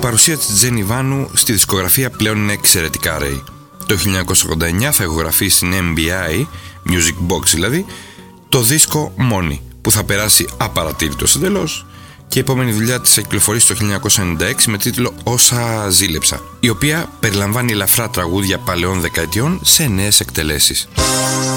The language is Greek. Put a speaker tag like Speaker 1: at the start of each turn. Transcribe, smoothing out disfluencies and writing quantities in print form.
Speaker 1: παρουσία της Τζένι Βάνου στη δισκογραφία πλέον είναι εξαιρετικά ρέη. Το 1989 θα ηχογραφεί στην MBI, Music Box δηλαδή, το δίσκο Money, που θα περάσει απαρατήρητος εντελώς, και η επόμενη δουλειά της κυκλοφορεί το 1996 με τίτλο «Όσα ζήλεψα», η οποία περιλαμβάνει ελαφρά τραγούδια παλαιών δεκαετιών σε νέες εκτελέσεις.